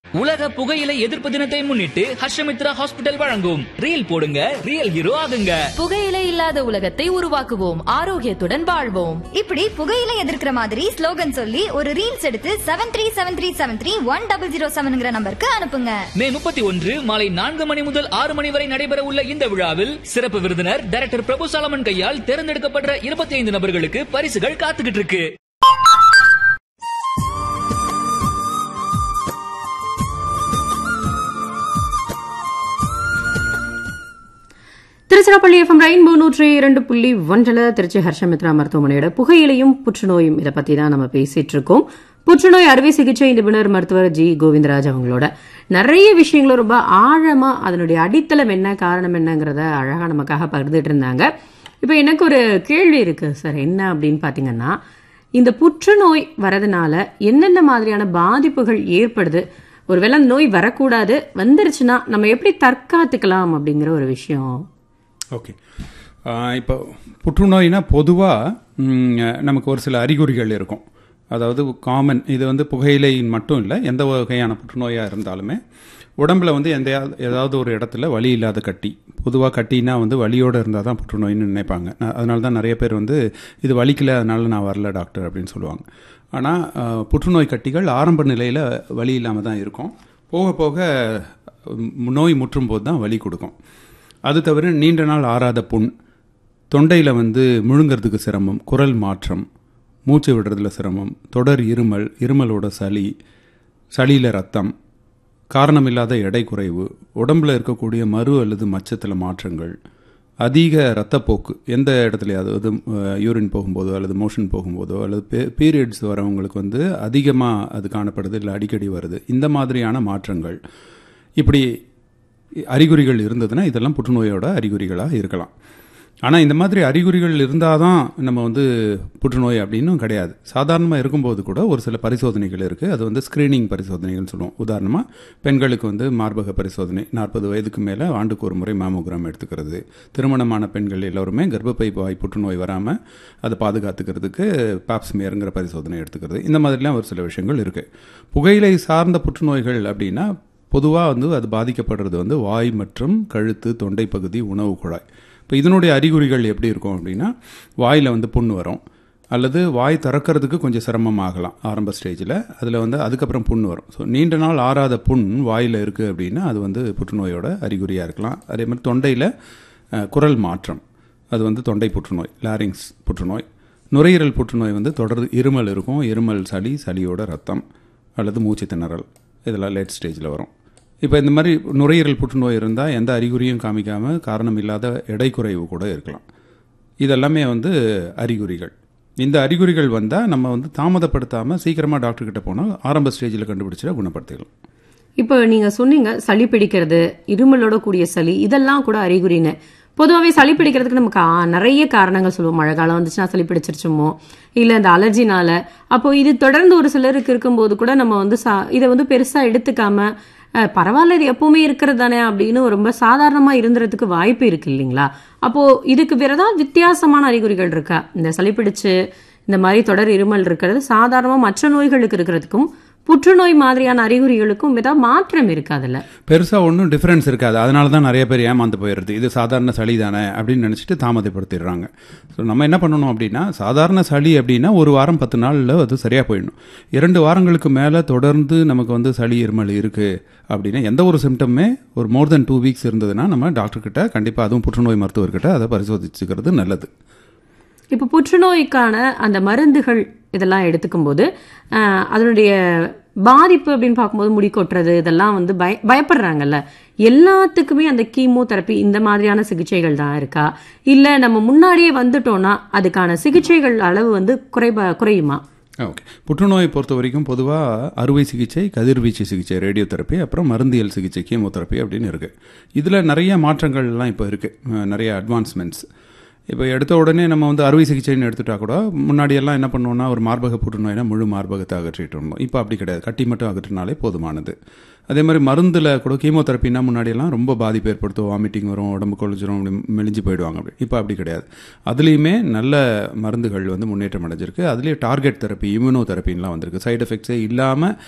உலக புகையிலை எதிர்ப்பு தினத்தை முன்னிட்டு ஹர்ஷமித்ரா ஹாஸ்பிடல் வழங்கும் ரீல் போடுங்க ரியல் ஹீரோ ஆகுங்க. புகையிலை இல்லாத உலகத்தை உருவாக்குவோம், ஆரோக்கியத்துடன் வாழ்வோம். இப்படி புகையிலை எதிர்க்கிற மாதிரி ஸ்லோகன் சொல்லி ஒரு ரீல்ஸ் எடுத்து 7373731007 நம்பருக்கு அனுப்புங்க. மே 31 மாலை 4 மணி முதல் 6 மணி வரை நடைபெற உள்ள இந்த விழாவில் சிறப்பு விருந்தினர் டைரக்டர் பிரபு சாலமன் கையால் தேர்ந்தெடுக்கப்பட்ட 25 நபர்களுக்கு பரிசுகள் காத்துக்கிட்டு இருக்கு. திருச்சிராப்பள்ளி எஃப்எம் ரெயின்போ 102.1 திருச்சி ஹர்ஷமித்ரா மருத்துவமனையோட புகையிலையும் புற்றுநோயும் இதை பத்தி தான் நம்ம பேசிட்டு இருக்கோம். புற்றுநோய் அறுவை சிகிச்சை நிபுணர் மருத்துவர் ஜி கோவிந்தராஜ் அவங்களோட நிறைய விஷயங்களும் ரொம்ப ஆழமா அதனுடைய அடித்தளம் என்ன, காரணம் என்னங்கிறத அழகா நமக்காக பகிர்ந்துட்டு இருந்தாங்க. இப்ப எனக்கு ஒரு கேள்வி இருக்கு சார். என்ன அப்படின்னு பாத்தீங்கன்னா, இந்த புற்றுநோய் வரதுனால என்னென்ன மாதிரியான பாதிப்புகள் ஏற்படுது, ஒருவேளை நோய் வரக்கூடாது, வந்துருச்சுன்னா நம்ம எப்படி தற்காத்துக்கலாம் அப்படிங்கிற ஒரு விஷயம். ஓகே, இப்போ புற்றுநோய்னா பொதுவாக நமக்கு ஒரு சில அறிகுறிகள் இருக்கும். அதாவது காமன், இது வந்து புகையிலைன்னு மட்டும் இல்லை, எந்த வகையான புற்றுநோயாக இருந்தாலுமே உடம்புல வந்து ஏதாவது ஒரு இடத்துல வலி இல்லாத கட்டி, பொதுவாக கட்டினா வந்து வலியோடு இருந்தால் தான் புற்றுநோயின்னு நினைப்பாங்க. அதனால தான் நிறைய பேர் வந்து இது வலிக்கல, அதனால நான் வரல டாக்டர் அப்படின்னு சொல்லுவாங்க. ஆனால் புற்றுநோய் கட்டிகள் ஆரம்ப நிலையில் வலி இல்லாமல் தான் இருக்கும். போக போக நோய் முற்றும் போது தான் வலி கொடுக்கும். அது தவிர நீண்ட நாள் ஆறாத புண், தொண்டையில் வந்து முழுங்கிறதுக்கு சிரமம், குரல் மாற்றம், மூச்சு விடுறதுல சிரமம், தொடர் இருமல், இருமலோட சளி, சளியில் ரத்தம், காரணமில்லாத எடை குறைவு, உடம்பில் இருக்கக்கூடிய மறு அல்லது மச்சத்தில் மாற்றங்கள், அதிக இரத்தப்போக்கு எந்த இடத்துலையாவது, அது யூரின் போகும்போதோ அல்லது மோஷன் போகும்போதோ அல்லது பீரியட்ஸ் வரவங்களுக்கு வந்து அதிகமாக அது காணப்படுது, இல்லை அடிக்கடி வருது, இந்த மாதிரியான மாற்றங்கள், இப்படி அறிகுறிகள் இருந்ததுன்னா இதெல்லாம் புற்றுநோயோட அறிகுறிகளாக இருக்கலாம். ஆனால் இந்த மாதிரி அறிகுறிகள் இருந்தால் தான் நம்ம வந்து புற்றுநோய் அப்படின்னும் கிடையாது. சாதாரணமாக இருக்கும்போது கூட ஒரு சில பரிசோதனைகள் இருக்குது. அது வந்து ஸ்க்ரீனிங் பரிசோதனைகள்னு சொல்லுவோம். உதாரணமாக பெண்களுக்கு வந்து மார்பக பரிசோதனை, 40 வயதுக்கு மேலே ஆண்டுக்கு ஒரு முறை மேமோகிராம் எடுத்துக்கிறது. திருமணமான பெண்கள் எல்லோருமே கர்ப்பப்பை வாய் புற்றுநோய் வராமல் அதை பாதுகாத்துக்கிறதுக்கு பாப்ஸ்மியருங்கிற பரிசோதனை எடுத்துக்கிறது. இந்த மாதிரிலாம் ஒரு சில விஷயங்கள் இருக்குது. புகையிலை சார்ந்த புற்றுநோய்கள் அப்படின்னா பொதுவாக வந்து அது பாதிக்கப்படுறது வந்து வாய் மற்றும் கழுத்து, தொண்டை பகுதி, உணவு குழாய். இப்போ இதனுடைய அறிகுறிகள் எப்படி இருக்கும் அப்படின்னா, வாயில் வந்து புண் வரும், அல்லது வாய் திறக்கிறதுக்கு கொஞ்சம் சிரமமாகலாம் ஆரம்ப ஸ்டேஜில். அதில் வந்து அதுக்கப்புறம் புண் வரும். ஸோ நீண்ட நாள் ஆறாத புண் வாயில் இருக்குது அப்படின்னா அது வந்து புற்றுநோயோட அறிகுறியாக இருக்கலாம். அதே மாதிரி தொண்டையில் குரல் மாற்றம், அது வந்து தொண்டை புற்றுநோய், லாரிங்ஸ் புற்றுநோய். நுரையீரல் புற்றுநோய் வந்து தொடர் இருமல் இருக்கும், இருமல், சளி, சளியோட ரத்தம் அல்லது மூச்சு திணறல், இதெல்லாம் லேட் ஸ்டேஜில் வரும். இப்போ இந்த மாதிரி நுரையீரல் புற்றுநோய் இருந்தால் எந்த அறிகுறியும் காமிக்காமல் காரணம் இல்லாத எடை குறைவு கூட இருக்கலாம். இதெல்லாமே வந்து அறிகுறிகள். இந்த அறிகுறிகள் வந்தால் நம்ம வந்து தாமதப்படுத்தாமல் சீக்கிரமாக டாக்டர்கிட்ட போனால் ஆரம்ப ஸ்டேஜில் கண்டுபிடிச்சிட குணப்படுத்திக்கலாம். இப்போ நீங்கள் சொன்னீங்க சளி பிடிக்கிறது, இருமலோட கூடிய சளி, இதெல்லாம் கூட அறிகுறின்னு. பொதுவாகவே சளி பிடிக்கிறதுக்கு நமக்கு நிறைய காரணங்கள் சொல்லுவோம். மழை காலம் வந்துச்சுன்னா சளி பிடிச்சிருச்சுமோ, இல்லை இந்த அலர்ஜினால. அப்போ இது தொடர்ந்து ஒரு சிலருக்கு இருக்கும்போது கூட நம்ம வந்து இதை வந்து பெருசாக எடுத்துக்காம பரவாயில்ல இது எப்பவுமே இருக்கிறது தானே அப்படின்னு ரொம்ப சாதாரணமாக இருந்துறதுக்கு வாய்ப்பு இருக்கு இல்லைங்களா? அப்போ இதுக்கு வேற ஏதாவது வித்தியாசமான அறிகுறிகள் இருக்கா? இந்த சளி பிடிச்சு இந்த மாதிரி தொடர் இருமல் இருக்கிறது சாதாரணமாக மற்ற நோய்களுக்கு இருக்கிறதுக்கும் புற்றுநோய் மாதிரியான அறிகுறிகளுக்கும் ஏதாவது மாற்றம் இருக்காதுல்ல? பெருசாக ஒன்றும் டிஃப்ரென்ஸ் இருக்காது. அதனால தான் நிறைய பேர் ஏமாந்து போயிடுறது. இது சாதாரண சளி தானே அப்படின்னு நினச்சிட்டு தாமதப்படுத்திடுறாங்க. ஸோ நம்ம என்ன பண்ணணும் அப்படின்னா, சாதாரண சளி அப்படின்னா 1 வாரம் 10 நாளில் அது சரியாக போயிடணும். 2 வாரங்களுக்கு மேலே தொடர்ந்து நமக்கு வந்து சளி இருமல் இருக்குது அப்படின்னா, எந்த ஒரு சிம்டமே ஒரு மோர் தென் 2 வீக்ஸ் இருந்ததுன்னா நம்ம டாக்டர்கிட்ட கண்டிப்பாக, அதுவும் புற்றுநோய் மருத்துவர்கிட்ட அதை பரிசோதிச்சுக்கிறது நல்லது. இப்போ புற்றுநோய்க்கான அந்த மருந்துகள் இதெல்லாம் எடுத்துக்கும் போது அதனுடைய பாதிப்பு அப்படின்னு பார்க்கும்போது முடி கொட்டுறது இதெல்லாம் வந்து பயப்படுறாங்கல்ல. எல்லாத்துக்குமே அந்த கீமோதெரப்பி இந்த மாதிரியான சிகிச்சைகள் தான் இருக்கா, இல்லை நம்ம முன்னாடியே வந்துட்டோம்னா அதுக்கான சிகிச்சைகள் அளவு வந்து குறையுமா? ஓகே, புற்றுநோயை பொறுத்த வரைக்கும் பொதுவாக அறுவை சிகிச்சை, கதிர்வீச்சு சிகிச்சை, ரேடியோ தெரப்பி, அப்புறம் மருந்தியல் சிகிச்சை, கீமோதெரப்பி அப்படின்னு இருக்குது. இதில் நிறைய மாற்றங்கள்லாம் இப்போ இருக்குது, நிறைய அட்வான்ஸ்மெண்ட்ஸ். இப்போ எடுத்த உடனே நம்ம வந்து அறுவை சிகிச்சைன்னு எடுத்துட்டா கூட, முன்னாடியெல்லாம் என்ன பண்ணுவோம்னா ஒரு மார்பக புற்றுநோய்னா முழு மார்பகத்தை அகற்றிட்டு இருந்தோம். இப்போ அப்படி கிடையாது, கட்டி மட்டும் அகற்றினாலே போதுமானது. அதே மாதிரி மருந்தில் கூட கீமோதெரப்பின்னா முன்னாடியெல்லாம் ரொம்ப பாதிப்பு ஏற்படுத்தும், வாமிட்டிங் வரும், உடம்பு கொழிச்சிரும், அப்படி மெலிஞ்சு போயிடுவாங்க. அப்படி இப்போ அப்படி கிடையாது. அதுலேயுமே நல்ல மருந்துகள் வந்து முன்னேற்றம் அடைஞ்சிருக்கு. அதுலேயே டார்கெட் தெரப்பி, இம்யூனோ தெரப்பின்லாம் வந்திருக்கு. சைடு எஃபெக்ட்ஸே இல்லாமல்